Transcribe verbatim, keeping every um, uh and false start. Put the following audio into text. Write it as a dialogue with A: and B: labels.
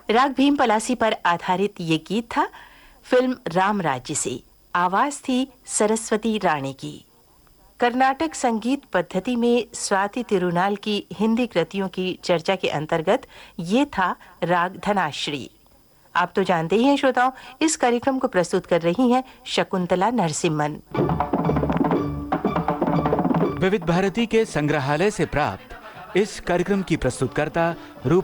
A: राग भीम पलासी पर आधारित ये गीत था फिल्म राम राज्य से। आवाज थी सरस्वती राणी की। कर्नाटक संगीत पद्धति में स्वाति तिरुनाल की हिंदी कृतियों की चर्चा के अंतर्गत ये था राग धनाश्री। आप तो जानते ही हैं श्रोताओं, इस कार्यक्रम को प्रस्तुत कर रही हैं शकुंतला नरसिम्हन।
B: विविध भारती के संग्रहालय से प्राप्त इस कार्यक्रम की प्रस्तुतकर्ता रूप